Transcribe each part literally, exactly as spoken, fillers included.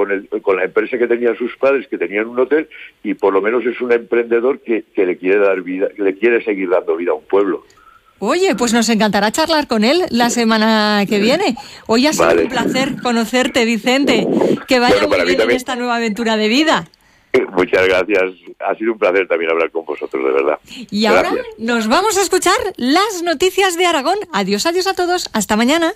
con, el, con la empresa que tenían sus padres, que tenían un hotel, y por lo menos es un emprendedor que, que le quiere dar vida, que le quiere seguir dando vida a un pueblo. Oye, pues nos encantará charlar con él la semana que viene. Hoy ha sido vale. un placer conocerte, Vicente. Que vaya bueno, muy bien también en esta nueva aventura de vida. Muchas gracias. Ha sido un placer también hablar con vosotros, de verdad. Y ahora gracias. Nos vamos a escuchar las noticias de Aragón. Adiós, adiós a todos. Hasta mañana.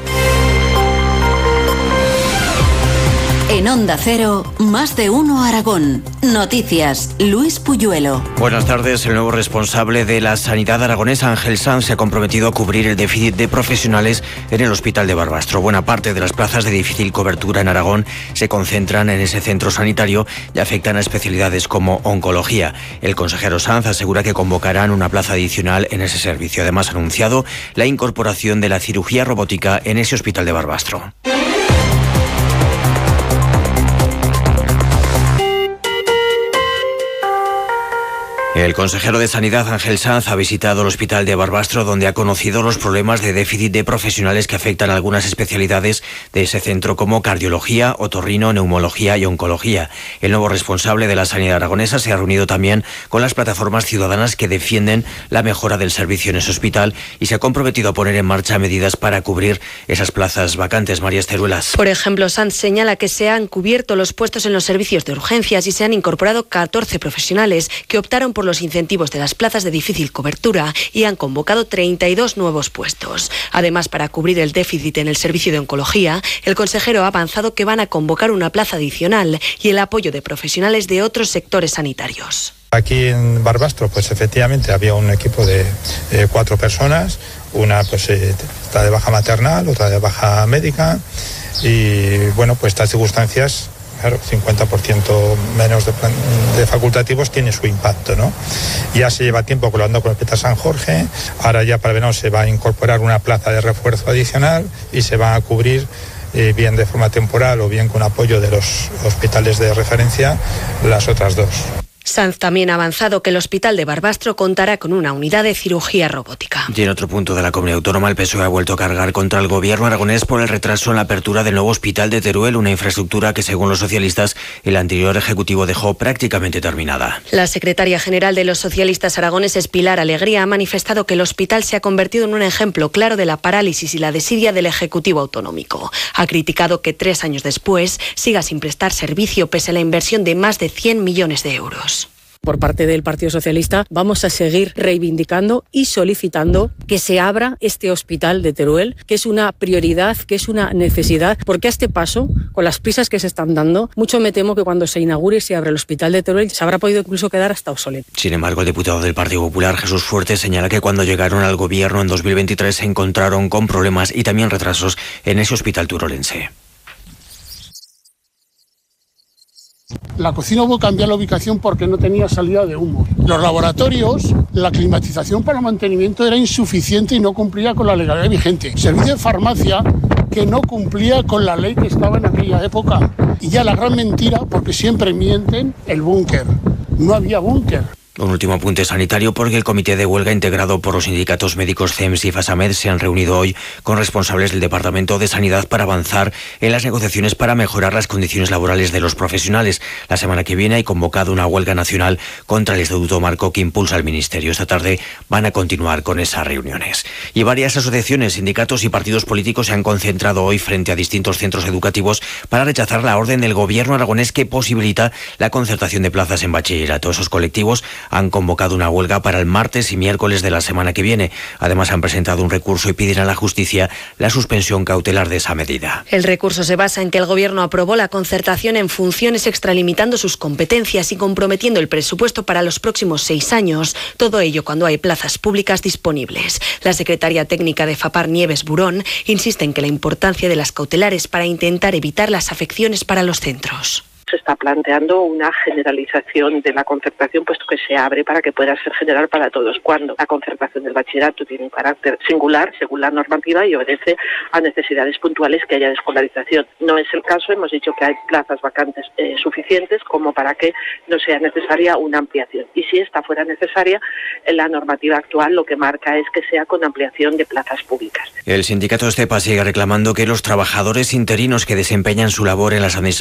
En Onda Cero, Más de Uno Aragón. Noticias, Luis Puyuelo. Buenas tardes. El nuevo responsable de la sanidad aragonesa, Ángel Sanz, se ha comprometido a cubrir el déficit de profesionales en el Hospital de Barbastro. Buena parte de las plazas de difícil cobertura en Aragón se concentran en ese centro sanitario y afectan a especialidades como oncología. El consejero Sanz asegura que convocarán una plaza adicional en ese servicio. Además, ha anunciado la incorporación de la cirugía robótica en ese Hospital de Barbastro. El consejero de Sanidad, Ángel Sanz, ha visitado el Hospital de Barbastro, donde ha conocido los problemas de déficit de profesionales que afectan a algunas especialidades de ese centro, como cardiología, otorrino, neumología y oncología. El nuevo responsable de la sanidad aragonesa se ha reunido también con las plataformas ciudadanas que defienden la mejora del servicio en ese hospital y se ha comprometido a poner en marcha medidas para cubrir esas plazas vacantes. María Esteruelas. Por ejemplo, Sanz señala que se han cubierto los puestos en los servicios de urgencias y se han incorporado catorce profesionales que optaron por los incentivos de las plazas de difícil cobertura y han convocado treinta y dos nuevos puestos. Además, para cubrir el déficit en el servicio de oncología, el consejero ha avanzado que van a convocar una plaza adicional y el apoyo de profesionales de otros sectores sanitarios. Aquí en Barbastro, pues efectivamente había un equipo de eh, cuatro personas, una pues eh, está de baja maternal, otra de baja médica, y bueno, pues estas circunstancias, claro, cincuenta por ciento menos de, de facultativos tiene su impacto, ¿no? Ya se lleva tiempo colaborando con el Hospital San Jorge, ahora ya para verano se va a incorporar una plaza de refuerzo adicional y se va a cubrir, eh, bien de forma temporal o bien con apoyo de los hospitales de referencia, las otras dos. Sanz también ha avanzado que el Hospital de Barbastro contará con una unidad de cirugía robótica. Y en otro punto de la comunidad autónoma, el P S O E ha vuelto a cargar contra el gobierno aragonés por el retraso en la apertura del nuevo hospital de Teruel, una infraestructura que, según los socialistas, el anterior ejecutivo dejó prácticamente terminada. La secretaria general de los socialistas aragoneses, Pilar Alegría, ha manifestado que el hospital se ha convertido en un ejemplo claro de la parálisis y la desidia del ejecutivo autonómico. Ha criticado que tres años después siga sin prestar servicio pese a la inversión de más de cien millones de euros. Por parte del Partido Socialista vamos a seguir reivindicando y solicitando que se abra este hospital de Teruel, que es una prioridad, que es una necesidad, porque a este paso, con las prisas que se están dando, mucho me temo que cuando se inaugure y se abra el hospital de Teruel se habrá podido incluso quedar hasta obsoleto. Sin embargo, el diputado del Partido Popular, Jesús Fuertes, señala que cuando llegaron al gobierno en dos mil veintitrés se encontraron con problemas y también retrasos en ese hospital turolense. La cocina hubo que cambiar la ubicación porque no tenía salida de humo. Los laboratorios, la climatización para el mantenimiento era insuficiente y no cumplía con la legalidad vigente. Servicio de farmacia que no cumplía con la ley que estaba en aquella época. Y ya la gran mentira, porque siempre mienten, el búnker. No había búnker. Un último apunte sanitario, porque el comité de huelga integrado por los sindicatos médicos C E M S y FASAMED se han reunido hoy con responsables del Departamento de Sanidad para avanzar en las negociaciones para mejorar las condiciones laborales de los profesionales. La semana que viene hay convocado una huelga nacional contra el Estatuto Marco que impulsa el Ministerio. Esta tarde van a continuar con esas reuniones. Y varias asociaciones, sindicatos y partidos políticos se han concentrado hoy frente a distintos centros educativos para rechazar la orden del gobierno aragonés que posibilita la concertación de plazas en bachillerato. Esos colectivos han convocado una huelga para el martes y miércoles de la semana que viene. Además, han presentado un recurso y piden a la justicia la suspensión cautelar de esa medida. El recurso se basa en que el Gobierno aprobó la concertación en funciones extralimitando sus competencias y comprometiendo el presupuesto para los próximos seis años. Todo ello cuando hay plazas públicas disponibles. La secretaria técnica de FAPAR, Nieves Burón, insiste en que la importancia de las cautelares para intentar evitar las afecciones para los centros. Se está planteando una generalización de la concertación, puesto que se abre para que pueda ser general para todos, cuando la concertación del bachillerato tiene un carácter singular, según la normativa, y obedece a necesidades puntuales que haya de escolarización. No es el caso, hemos dicho que hay plazas vacantes eh, suficientes como para que no sea necesaria una ampliación. Y si esta fuera necesaria, en la normativa actual lo que marca es que sea con ampliación de plazas públicas. El sindicato Estepa sigue reclamando que los trabajadores interinos que desempeñan su labor en las administraciones